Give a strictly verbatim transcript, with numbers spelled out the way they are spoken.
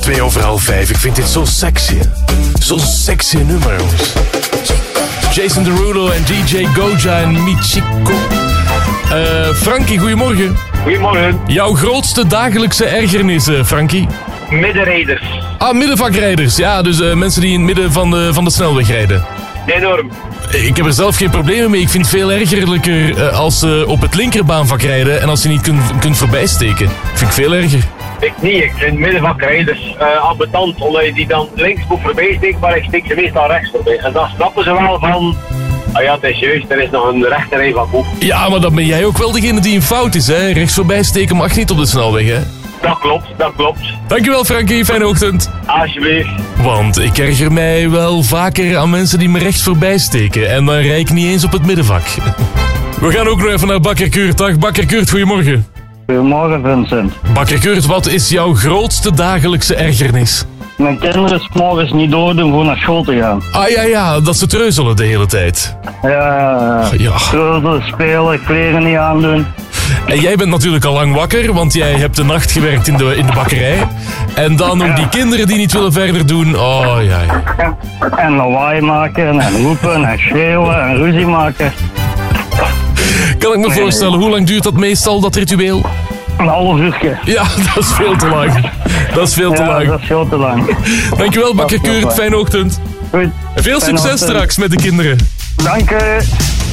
Twee over half vijf. Ik vind dit zo sexy. Zo'n sexy nummer, jongens. Jason Derulo en D J Goja en Michiko. Uh, Frankie, goedemorgen. Goedemorgen. Jouw grootste dagelijkse ergernis, uh, Frankie? Middenrijders. Ah, middenvakrijders. Ja, dus uh, mensen die in het midden van de, van de snelweg rijden. Enorm. Ik heb er zelf geen problemen mee. Ik vind het veel ergerlijker uh, als ze uh, op het linkerbaanvak rijden en als je niet kunt, kunt voorbijsteken. Vind ik veel erger. Ik niet. Ik vind middenvakrijders uh, ambetant, omdat je die dan links moet voorbijsteken, maar ik steek ze meestal rechts voorbij. En dan snappen ze wel van... Ah ja, het is juist, er is nog een rechterrij van boven. Ja, maar dan ben jij ook wel degene die in fout is, hè? Rechts voorbij steken mag niet op de snelweg, hè? Dat klopt, dat klopt. Dankjewel, Frankie. Fijne ochtend. Alsjeblieft. Want ik erger mij wel vaker aan mensen die me rechts voorbij steken. En dan rijd ik niet eens op het middenvak. We gaan ook nog even naar Bakker Kurt. Dag, Bakker Kurt, goedemorgen. Goedemorgen, Vincent. Bakker Kurt, wat is jouw grootste dagelijkse ergernis? Mijn kinderen 's morgens niet doordoen voor naar school te gaan. Ah ja, ja, dat ze treuzelen de hele tijd. Ja, ja. treuzelen, spelen, kleren niet aandoen. En jij bent natuurlijk al lang wakker, want jij hebt de nacht gewerkt in de, in de bakkerij. En dan ook die kinderen die niet willen verder doen. Oh ja, ja. En, en lawaai maken en roepen en schreeuwen en ruzie maken. Kan ik me voorstellen, hoe lang duurt dat meestal, dat ritueel? Een half uurtje. Ja, dat is veel te lang. Dat is veel te ja, lang. dat is veel te lang. Dankjewel, Bakker Kurt. Fijne ochtend. Goed. En veel Fijne succes ochtend. straks met de kinderen. Dank je.